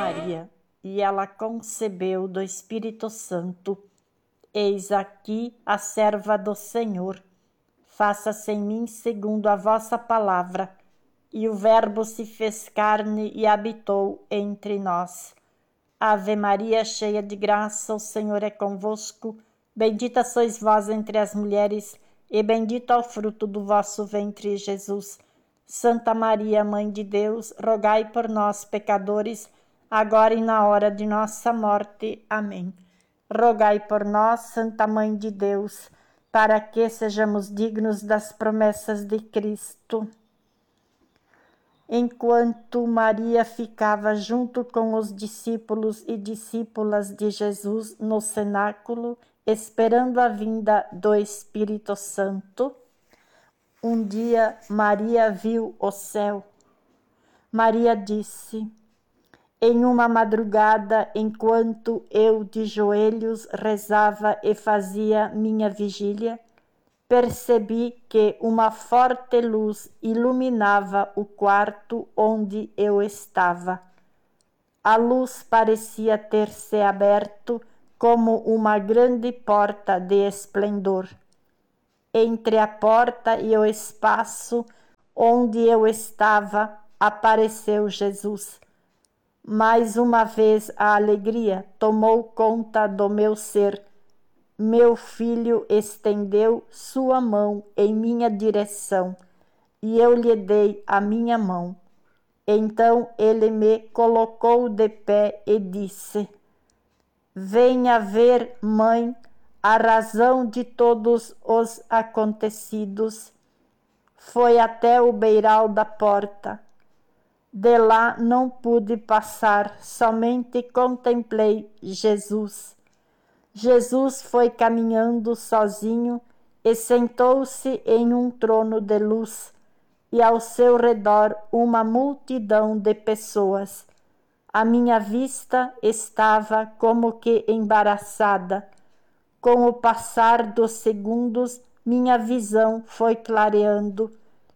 Maria, e ela concebeu do Espírito Santo. Eis aqui a serva do Senhor. Faça-se em mim segundo a vossa palavra. E o Verbo se fez carne e habitou entre nós. Ave Maria, cheia de graça, o Senhor é convosco. Bendita sois vós entre as mulheres, e bendito é o fruto do vosso ventre, Jesus. Santa Maria, Mãe de Deus, rogai por nós, pecadores, agora e na hora de nossa morte. Amém. Rogai por nós, Santa Mãe de Deus, para que sejamos dignos das promessas de Cristo. Enquanto Maria ficava junto com os discípulos e discípulas de Jesus no cenáculo, esperando a vinda do Espírito Santo, um dia Maria viu o céu. Maria disse: em uma madrugada, enquanto eu de joelhos rezava e fazia minha vigília, percebi que uma forte luz iluminava o quarto onde eu estava. A luz parecia ter se aberto como uma grande porta de esplendor. Entre a porta e o espaço onde eu estava, apareceu Jesus. Mais uma vez a alegria tomou conta do meu ser. Meu filho estendeu sua mão em minha direção e eu lhe dei a minha mão. Então ele me colocou de pé e disse: venha ver, mãe, a razão de todos os acontecidos. Foi até o beiral da porta. De lá não pude passar, somente contemplei Jesus. Jesus foi caminhando sozinho e sentou-se em um trono de luz, e ao seu redor uma multidão de pessoas. A minha vista estava como que embaraçada. Com o passar dos segundos, minha visão foi clareando.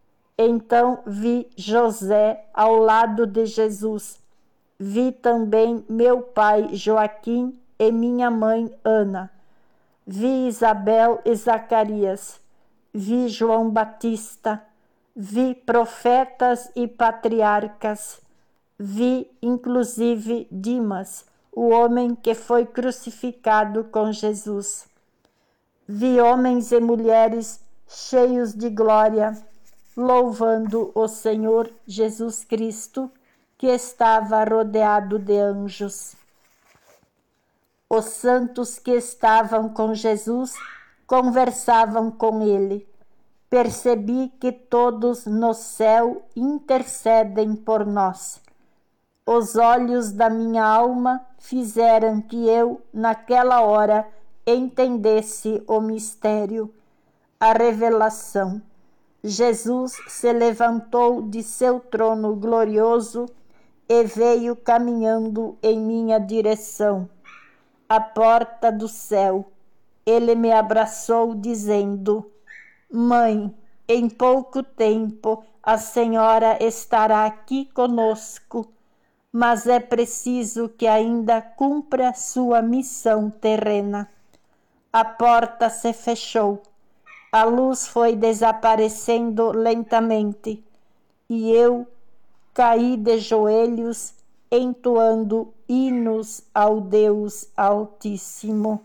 Então vi José ao lado de Jesus. Vi também meu pai Joaquim e minha mãe Ana. Vi Isabel e Zacarias. Vi João Batista. Vi profetas e patriarcas. Vi inclusive Dimas, o homem que foi crucificado com Jesus. Vi homens e mulheres cheios de glória, louvando o Senhor Jesus Cristo, que estava rodeado de anjos. Os santos que estavam com Jesus conversavam com ele. Percebi que todos no céu intercedem por nós. Os olhos da minha alma fizeram que eu, naquela hora, entendesse o mistério, a revelação. Jesus se levantou de seu trono glorioso e veio caminhando em minha direção. À porta do céu, ele me abraçou dizendo: mãe, em pouco tempo a senhora estará aqui conosco, mas é preciso que ainda cumpra sua missão terrena. A porta se fechou. A luz foi desaparecendo lentamente e eu caí de joelhos, entoando hinos ao Deus Altíssimo.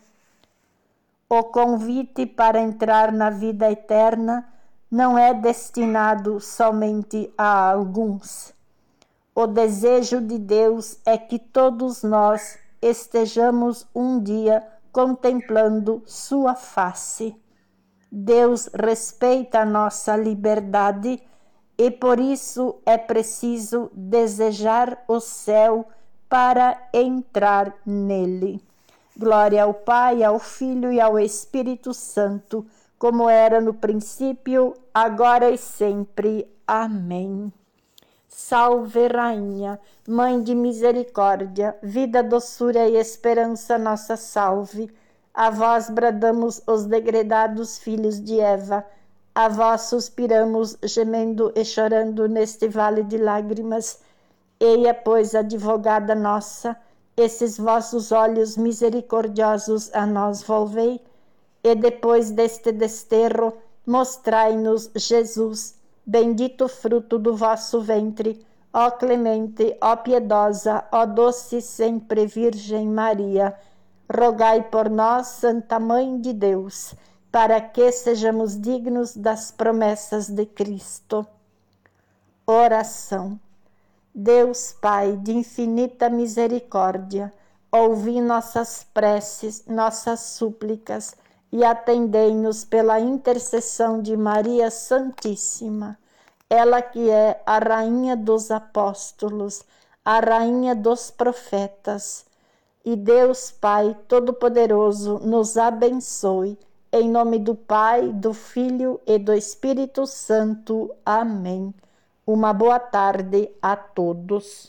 O convite para entrar na vida eterna não é destinado somente a alguns. O desejo de Deus é que todos nós estejamos um dia contemplando sua face. Deus respeita a nossa liberdade e por isso é preciso desejar o céu para entrar nele. Glória ao Pai, ao Filho e ao Espírito Santo, como era no princípio, agora e sempre. Amém. Salve, Rainha, Mãe de misericórdia, vida, doçura e esperança, nossa salve. A vós bradamos os degredados filhos de Eva, a vós suspiramos, gemendo e chorando neste vale de lágrimas. Eia, pois, advogada nossa, esses vossos olhos misericordiosos a nós volvei, e depois deste desterro, mostrai-nos Jesus, bendito fruto do vosso ventre, ó clemente, ó piedosa, ó doce sempre Virgem Maria. Rogai por nós, Santa Mãe de Deus, para que sejamos dignos das promessas de Cristo. Oração. Deus Pai de infinita misericórdia, ouvi nossas preces, nossas súplicas e atendei-nos pela intercessão de Maria Santíssima, ela que é a Rainha dos Apóstolos, a Rainha dos Profetas. E Deus Pai Todo-Poderoso nos abençoe, em nome do Pai, do Filho e do Espírito Santo. Amém. Uma boa tarde a todos.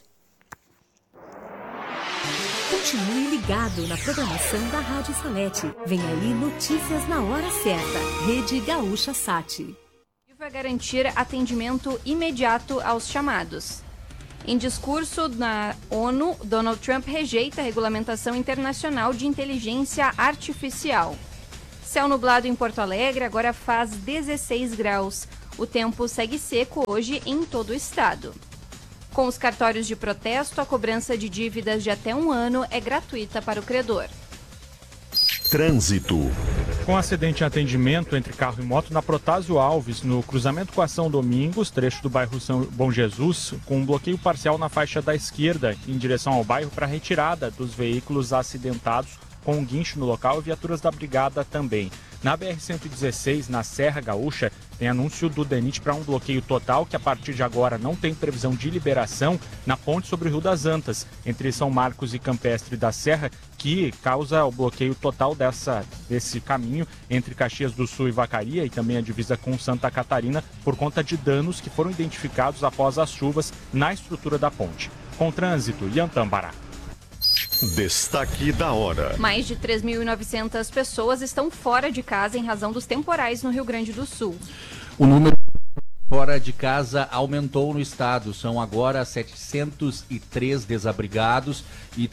Continue ligado na programação da Rádio Salete. Vem aí notícias na hora certa. Rede Gaúcha Sat. Vai garantir atendimento imediato aos chamados. Em discurso na ONU, Donald Trump rejeita a regulamentação internacional de inteligência artificial. Céu nublado em Porto Alegre, agora faz 16 graus. O tempo segue seco hoje em todo o estado. Com os cartórios de protesto, a cobrança de dívidas de até 1 ano é gratuita para o credor. Trânsito. Com acidente em atendimento entre carro e moto na Protásio Alves, no cruzamento com a São Domingos, trecho do bairro São Bom Jesus, com um bloqueio parcial na faixa da esquerda, em direção ao bairro para retirada dos veículos acidentados, com um guincho no local e viaturas da Brigada também. Na BR-116, na Serra Gaúcha, tem anúncio do DENIT para um bloqueio total que a partir de agora não tem previsão de liberação na ponte sobre o Rio das Antas, entre São Marcos e Campestre da Serra, que causa o bloqueio total desse caminho entre Caxias do Sul e Vacaria e também a divisa com Santa Catarina por conta de danos que foram identificados após as chuvas na estrutura da ponte. Com trânsito, Yantan Bará. Destaque da hora. Mais de 3.900 pessoas estão fora de casa em razão dos temporais no Rio Grande do Sul. O número fora de casa aumentou no estado. São agora 703 desabrigados e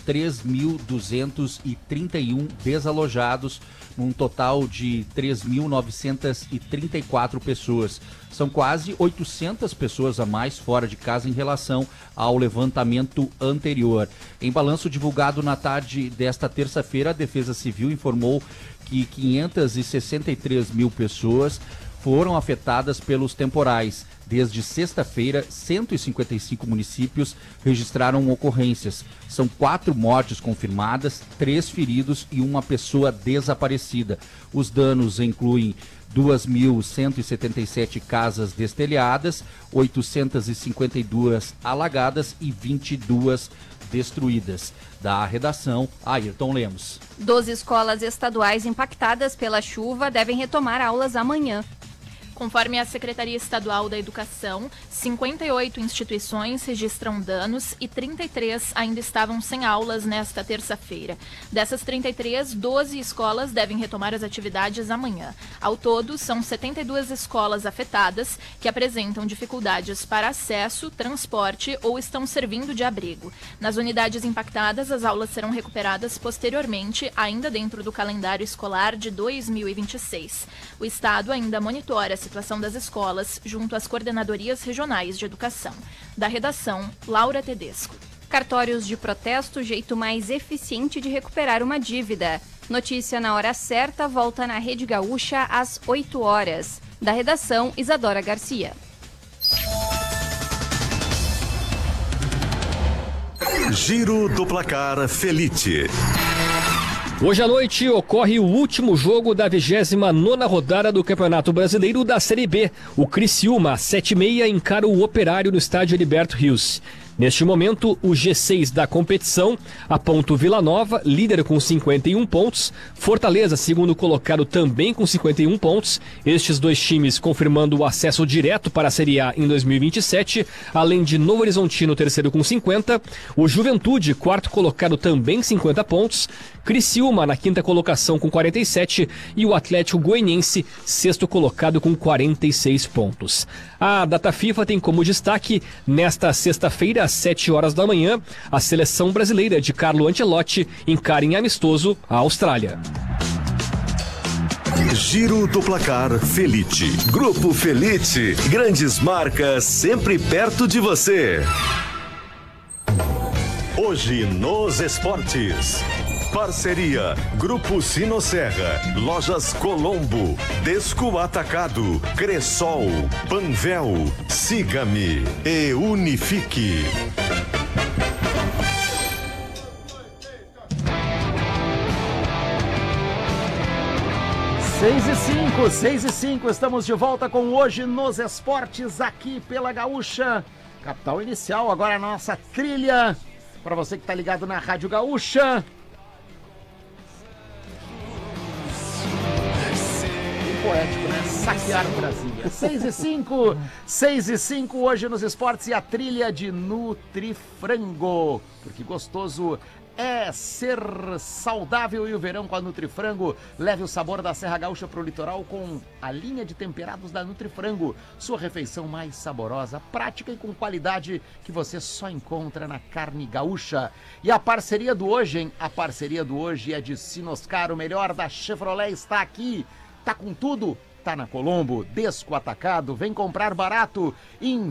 3.231 desalojados, num total de 3.934 pessoas. São quase 800 pessoas a mais fora de casa em relação ao levantamento anterior. Em balanço divulgado na tarde desta terça-feira, a Defesa Civil informou que 563 mil pessoas foram afetadas pelos temporais. Desde sexta-feira, 155 municípios registraram ocorrências. São 4 mortes confirmadas, 3 feridos e 1 pessoa desaparecida. Os danos incluem 2.177 casas destelhadas, 852 alagadas e 22 destruídas. Da redação, Ayrton Lemos. 12 escolas estaduais impactadas pela chuva devem retomar aulas amanhã. Conforme a Secretaria Estadual da Educação, 58 instituições registram danos e 33 ainda estavam sem aulas nesta terça-feira. Dessas 33, 12 escolas devem retomar as atividades amanhã. Ao todo, são 72 escolas afetadas que apresentam dificuldades para acesso, transporte ou estão servindo de abrigo. Nas unidades impactadas, as aulas serão recuperadas posteriormente, ainda dentro do calendário escolar de 2026. O Estado ainda monitora a situação das escolas junto às coordenadorias regionais de educação. Da redação, Laura Tedesco. Cartórios de protesto, jeito mais eficiente de recuperar uma dívida. Notícia na hora certa, volta na Rede Gaúcha às 8 horas. Da redação, Isadora Garcia. Giro do Placar Felite. Hoje à noite ocorre o último jogo da 29ª rodada do Campeonato Brasileiro da Série B. O Criciúma, às 7h30, encara o Operário no estádio Heriberto Rios. Neste momento, o G6 da competição aponta o Vila Nova, líder com 51 pontos. Fortaleza, segundo colocado, também com 51 pontos. Estes dois times confirmando o acesso direto para a Série A em 2027, além de Novo Horizontino, terceiro com 50. O Juventude, quarto colocado, também 50 pontos. Criciúma, na quinta colocação, com 47. E o Atlético Goianiense, sexto colocado, com 46 pontos. A data FIFA tem como destaque, nesta sexta-feira, às às 7 horas da manhã, a seleção brasileira de Carlo Ancelotti encara em amistoso a Austrália. Giro do Placar Felite. Grupo Felite, grandes marcas sempre perto de você. Hoje nos esportes. Parceria Grupo Sinosserra, Lojas Colombo, Desco Atacado, Cressol, Panvel, Siga-me e Unifique. Seis e cinco, estamos de volta com Hoje nos Esportes aqui pela Gaúcha. Capital Inicial, agora a nossa trilha. Para você que tá ligado na Rádio Gaúcha. Que poético, né? Saquear Brasília. 6 e 5, hoje nos esportes e a trilha de Nutrifrango. Porque gostoso é ser saudável e o verão com a Nutrifrango. Leve o sabor da Serra Gaúcha pro litoral com a linha de temperados da Nutrifrango. Sua refeição mais saborosa, prática e com qualidade que você só encontra na carne gaúcha. E a parceria do hoje, hein? A parceria do hoje é de Sinoscar, o melhor da Chevrolet está aqui. Tá com tudo? Tá na Colombo, Desco Atacado, vem comprar barato.